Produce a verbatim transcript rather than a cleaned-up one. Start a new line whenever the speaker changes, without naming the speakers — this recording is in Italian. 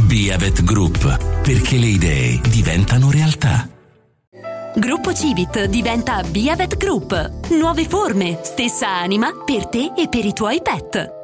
Biavet Group, perché le idee diventano realtà.
Gruppo Civit diventa Biavet Group. Nuove forme, stessa anima per te e per i tuoi pet.